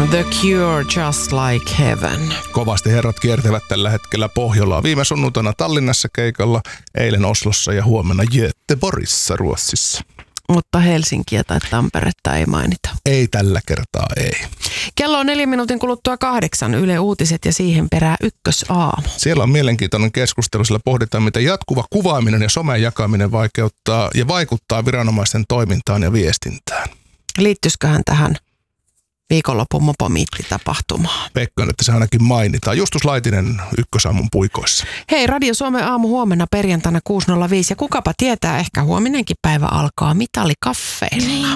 The Cure, Just Like Heaven. Kovasti herrat kiertävät tällä hetkellä Pohjolaa. Viime sunnuntaina Tallinnassa keikalla, eilen Oslossa ja huomenna Göteborgissa Ruotsissa. Mutta Helsinkiä tai Tamperetta ei mainita. Ei tällä kertaa, ei. Kello on 4 minuutin kuluttua 8, Yle Uutiset ja siihen perää Ykkösaamu. Siellä on mielenkiintoinen keskustelu, sillä pohditaan, miten jatkuva kuvaaminen ja somen jakaminen vaikeuttaa ja vaikuttaa viranomaisten toimintaan ja viestintään. Liittyisiköhän tähän viikonlopun mopomiittitapahtumaan? Veikkaan, että se ainakin mainitaan. Justus Laitinen Ykkösaamun puikoissa. Hei, Radio Suomen aamu huomenna perjantaina 6.05 ja kukapa tietää, ehkä huominenkin päivä alkaa mitalikaffeilla.